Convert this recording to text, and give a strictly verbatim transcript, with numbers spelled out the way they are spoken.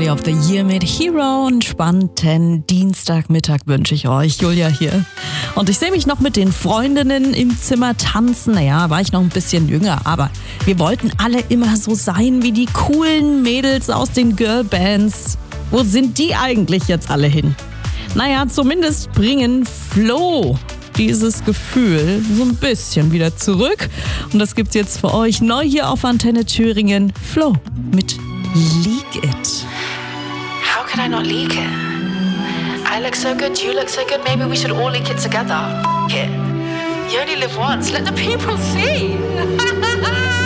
Story of the Year mit Hero. Einen spannenden Dienstagmittag wünsche ich euch. Julia hier. Und ich sehe mich noch mit den Freundinnen im Zimmer tanzen. Naja, war ich noch ein bisschen jünger, aber wir wollten alle immer so sein wie die coolen Mädels aus den Girlbands. Wo sind die eigentlich jetzt alle hin? Naja, zumindest bringen Flo dieses Gefühl so ein bisschen wieder zurück. Und das gibt's jetzt für euch neu hier auf Antenne Thüringen. Flo mit Leak It. How could I not leak it? I look so good, you look so good, maybe we should all leak it together. F- it. You only live once, let the people see.